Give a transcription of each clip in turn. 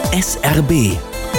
SRB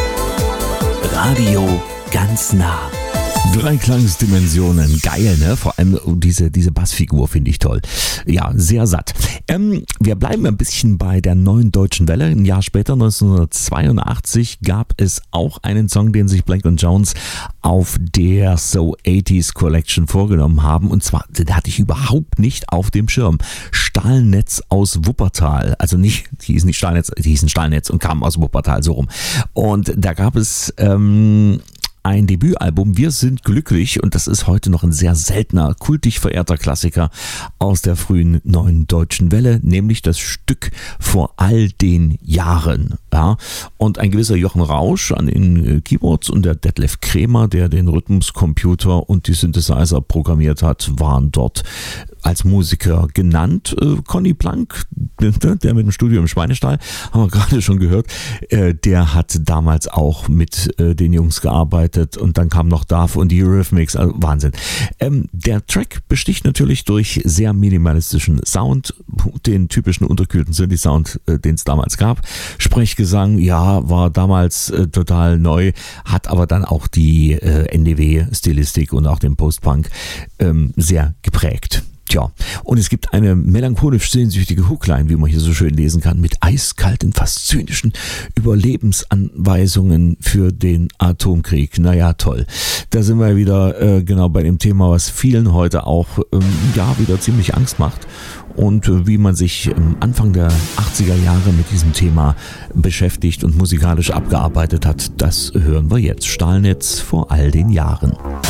Radio ganz nah. Drei Klangsdimensionen, geil, ne? Vor allem diese Bassfigur finde ich toll. Ja, sehr satt. Wir bleiben ein bisschen bei der Neuen Deutschen Welle. Ein Jahr später, 1982, gab es auch einen Song, den sich Blank & Jones auf der So 80s Collection vorgenommen haben. Und zwar, den hatte ich überhaupt nicht auf dem Schirm. Stahlnetz aus Wuppertal. Also nicht, die hießen nicht Stahlnetz, die hießen Stahlnetz und kamen aus Wuppertal, so rum. Und da gab es ein Debütalbum, Wir sind glücklich, und das ist heute noch ein sehr seltener, kultig verehrter Klassiker aus der frühen Neuen Deutschen Welle, nämlich das Stück Vor all den Jahren. Ja, und ein gewisser Jochen Rausch an den Keyboards und der Detlef Krämer, der den Rhythmuscomputer und die Synthesizer programmiert hat, waren dort als Musiker genannt. Conny Plank, der mit dem Studio im Schweinestall, haben wir gerade schon gehört, der hat damals auch mit den Jungs gearbeitet, und dann kam noch Darf und die Eurythmics, also Wahnsinn. Der Track besticht natürlich durch sehr minimalistischen Sound, den typischen unterkühlten Synthi-Sound, den es damals gab. Sprechgesang, ja, war damals total neu, hat aber dann auch die NDW-Stilistik und auch den Post-Punk sehr geprägt. Tja, und es gibt eine melancholisch sehnsüchtige Hookline, wie man hier so schön lesen kann, mit eiskalten, fast zynischen Überlebensanweisungen für den Atomkrieg. Naja, toll. Da sind wir wieder genau bei dem Thema, was vielen heute auch wieder ziemlich Angst macht. Und wie man sich Anfang der 80er Jahre mit diesem Thema beschäftigt und musikalisch abgearbeitet hat, das hören wir jetzt. Stahlnetz vor all den Jahren.